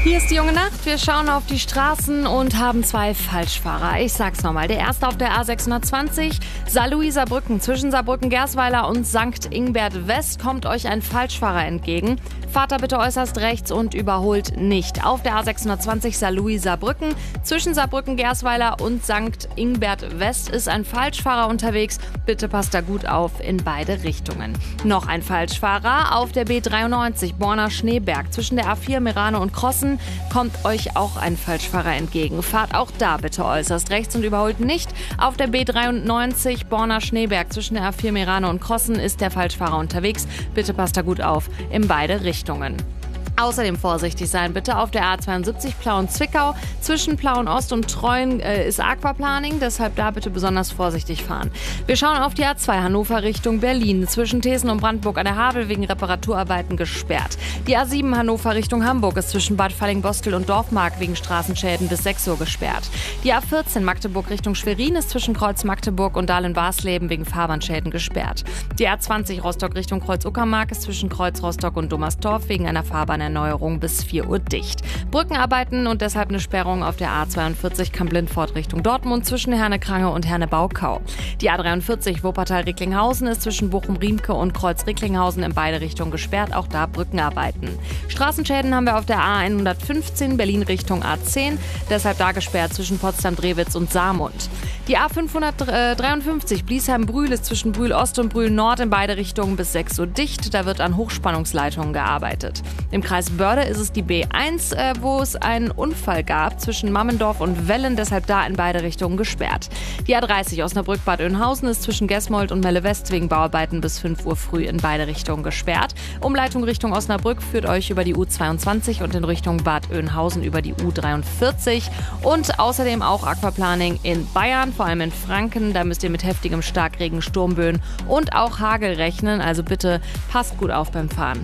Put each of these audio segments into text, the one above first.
Hier ist die junge Nacht. Wir schauen auf die Straßen und haben 2 Falschfahrer. Ich sag's nochmal. Der erste auf der A620, Saarlouis-Saarbrücken. Zwischen Saarbrücken-Gersweiler und St. Ingbert West kommt euch ein Falschfahrer entgegen. Fahrt da bitte äußerst rechts und überholt nicht. Auf der A620 Saarlouis-Saarbrücken. Zwischen Saarbrücken-Gersweiler und St. Ingbert West ist ein Falschfahrer unterwegs. Bitte passt da gut auf in beide Richtungen. Noch ein Falschfahrer auf der B93 Borna-Schneeberg. Zwischen der A4 Merane und Crossen kommt euch auch ein Falschfahrer entgegen. Fahrt auch da bitte äußerst rechts und überholt nicht. Auf der B93 Borna-Schneeberg zwischen der A4 Merane und Crossen ist der Falschfahrer unterwegs. Bitte passt da gut auf in beide Richtungen. Außerdem vorsichtig sein bitte auf der A72 Plauen-Zwickau. Zwischen Plauen-Ost und Treuen ist Aquaplaning, deshalb da bitte besonders vorsichtig fahren. Wir schauen auf die A2 Hannover Richtung Berlin. Zwischen Thesen und Brandenburg an der Havel wegen Reparaturarbeiten gesperrt. Die A7 Hannover Richtung Hamburg ist zwischen Bad Falling-Bostel und Dorfmark wegen Straßenschäden bis 6 Uhr gesperrt. Die A14 Magdeburg Richtung Schwerin ist zwischen Kreuz Magdeburg und Dahlen-Barsleben wegen Fahrbahnschäden gesperrt. Die A20 Rostock Richtung Kreuz Uckermark ist zwischen Kreuz Rostock und Dommersdorf wegen einer Fahrbahnerneuerung bis 4 Uhr dicht. Brückenarbeiten und deshalb eine Sperrung auf der A42 Kamp-Lindfort Richtung Dortmund zwischen Herne-Krange und Herne-Baukau. Die A43 Wuppertal-Recklinghausen ist zwischen Bochum-Riemke und Kreuz-Recklinghausen in beide Richtungen gesperrt, auch da Brückenarbeiten. Straßenschäden haben wir auf der A115 Berlin Richtung A10, deshalb da gesperrt zwischen Potsdam-Drewitz und Saarmund. Die A553 Bliesheim-Brühl ist zwischen Brühl-Ost und Brühl-Nord in beide Richtungen bis 6 Uhr dicht, da wird an Hochspannungsleitungen gearbeitet. Im Kreis Börde ist es die B1, wo es einen Unfall gab zwischen Mammendorf und Wellen, deshalb da in beide Richtungen gesperrt. Die A30 Osnabrück-Bad Oeynhausen ist zwischen Gesmold und Melle-West wegen Bauarbeiten bis 5 Uhr früh in beide Richtungen gesperrt. Umleitung Richtung Osnabrück führt euch über die U22 und in Richtung Bad Oeynhausen über die U43. Und außerdem auch Aquaplaning in Bayern, vor allem in Franken. Da müsst ihr mit heftigem Starkregen, Sturmböen und auch Hagel rechnen. Also bitte passt gut auf beim Fahren.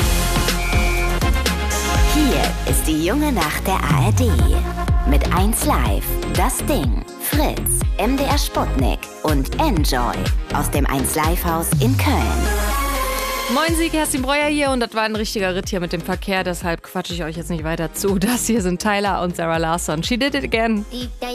Hier ist die junge Nacht der ARD. Mit 1Live, Das Ding, Fritz, MDR Sputnik und Enjoy aus dem 1Live-Haus in Köln. Moin, Kerstin Breuer hier und das war ein richtiger Ritt hier mit dem Verkehr, deshalb quatsche ich euch jetzt nicht weiter zu. Das hier sind Tyler und Sarah Larsson. She did it again.